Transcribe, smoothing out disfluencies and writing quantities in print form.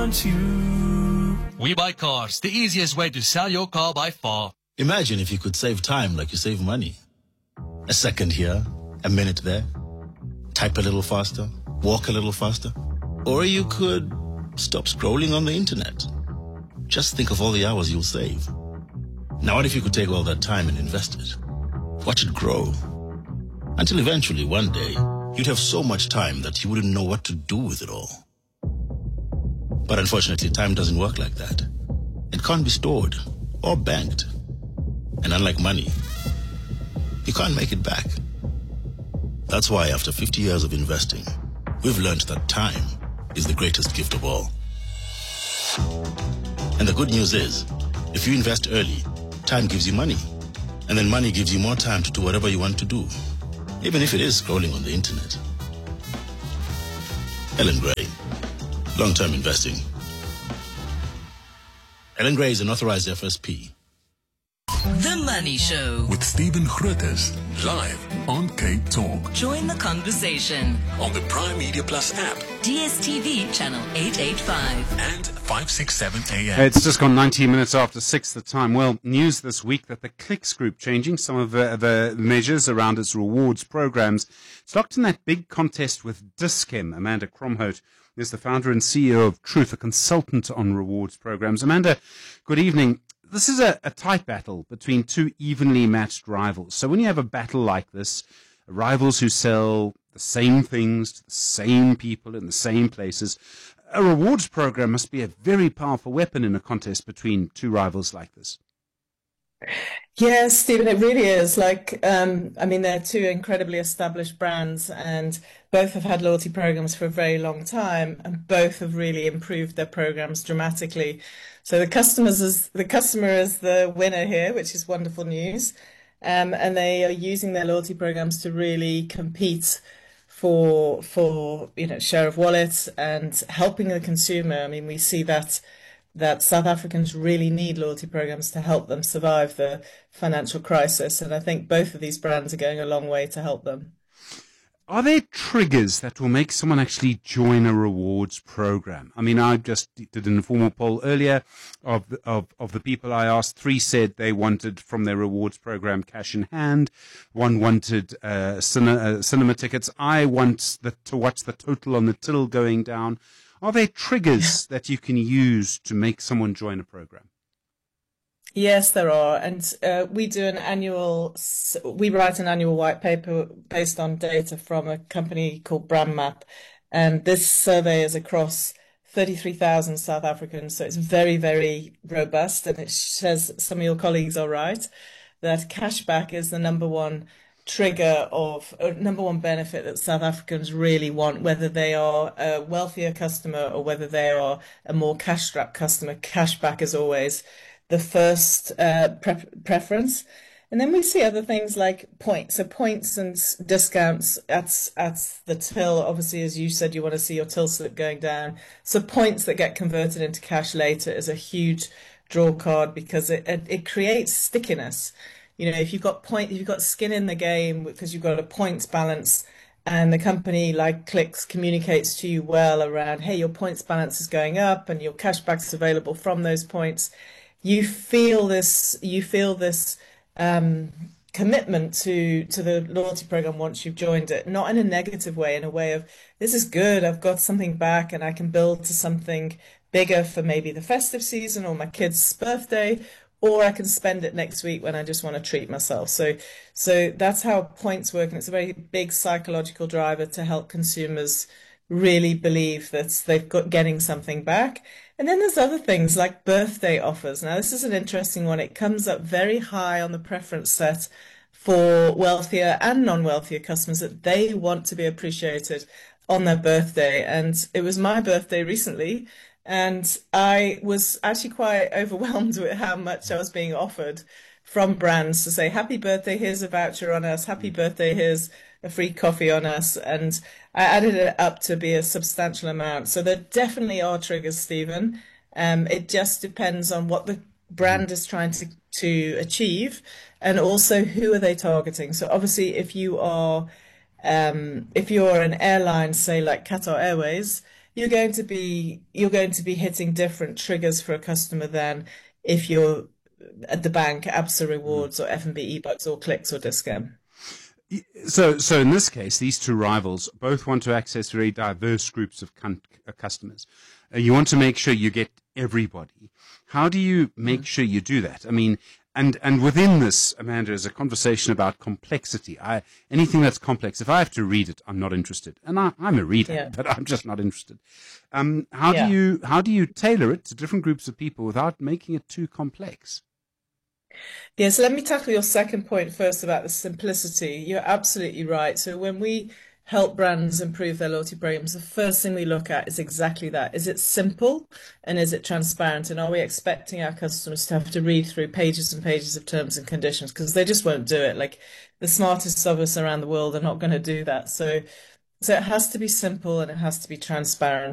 want you. We Buy Cars, the easiest way to sell your car by far. Imagine if you could save time like you save money. A second here, a minute there. Type a little faster, walk a little faster. Or you could stop scrolling on the internet. Just think of all the hours you'll save. Now what if you could take all that time and invest it? Watch it grow. Until eventually, one day, you'd have so much time that you wouldn't know what to do with it all. But unfortunately, time doesn't work like that. It can't be stored or banked. And unlike money, you can't make it back. That's why after 50 years of investing, we've learned that time is the greatest gift of all. And the good news is, if you invest early, time gives you money. And then money gives you more time to do whatever you want to do, even if it is scrolling on the internet. Ellen Gray, long-term investing. Ellen Gray is an authorized FSP. The Money Show With Stephen Grootes, live on Cape Talk. Join the conversation On the Prime Media Plus app DSTV channel 885 and 567 AM. It's just gone 19 minutes after 6 the time. Well, news this week that the Clicks Group changing some of the measures around its rewards programs. It's locked in that big contest with Dis-Chem. Amanda Kromhout is the founder and CEO of Truth, a consultant on rewards programs. Amanda, good evening. This is a tight battle between two evenly matched rivals. So when you have a battle like this, rivals who sell the same things to the same people in the same places, a rewards program must be a very powerful weapon in a contest between two rivals like this. Yes, Stephen, it really is. They're two incredibly established brands, and both have had loyalty programs for a very long time, and both have really improved their programs dramatically. So the customer is the winner here, which is wonderful news. And they are using their loyalty programs to really compete for share of wallet and helping the consumer. I mean, we see that South Africans really need loyalty programs to help them survive the financial crisis. And I think both of these brands are going a long way to help them. Are there triggers that will make someone actually join a rewards program? I mean, I just did an informal poll earlier of the people I asked. 3 said they wanted from their rewards program cash in hand. 1 wanted cinema tickets. I want to watch the total on the till going down. Are there triggers that you can use to make someone join a program? Yes, there are. And we write an annual white paper based on data from a company called BrandMap. And this survey is across 33,000 South Africans. So it's very, very robust. And it says, some of your colleagues are right, that cashback is the number one benefit that South Africans really want, whether they are a wealthier customer or whether they are a more cash-strapped customer. Cashback is always the first preference. And then we see other things like points. So points and discounts at the till. Obviously, as you said, you want to see your till slip going down. So points that get converted into cash later is a huge draw card because it creates stickiness. You know, if you've got skin in the game because you've got a points balance, and the company like Clicks communicates to you well around, hey, your points balance is going up and your cashback is available from those points. You feel this commitment to the loyalty program once you've joined it, not in a negative way, in a way of, this is good, I've got something back and I can build to something bigger for maybe the festive season or my kid's birthday, or I can spend it next week when I just want to treat myself. So that's how points work, and it's a very big psychological driver to help consumers really believe that they've got getting something back. And then there's other things like birthday offers. Now, this is an interesting one. It comes up very high on the preference set for wealthier and non-wealthier customers, that they want to be appreciated on their birthday. And it was my birthday recently, and I was actually quite overwhelmed with how much I was being offered from brands to say, happy birthday, here's a voucher on us, happy birthday, here's a free coffee on us. And I added it up to be a substantial amount. So there definitely are triggers, Stephen. It just depends on what the brand is trying to achieve, and also who are they targeting. So obviously, if you're an airline, say like Qatar Airways, you're going to be hitting different triggers for a customer than if you're at the bank, ABSA Rewards or F&B eBucks or Clicks or Discount. So in this case, these two rivals both want to access very diverse groups of customers. You want to make sure you get everybody. How do you make sure you do that? I mean, and within this, Amanda, is a conversation about complexity. Anything that's complex, if I have to read it, I'm not interested. And I'm a reader, but I'm just not interested. How do you tailor it to different groups of people without making it too complex? Yeah, so let me tackle your second point first about the simplicity. You're absolutely right. So when we help brands improve their loyalty programs, the first thing we look at is exactly that. Is it simple and is it transparent? And are we expecting our customers to have to read through pages and pages of terms and conditions? Because they just won't do it. Like the smartest of us around the world are not going to do that. So it has to be simple and it has to be transparent.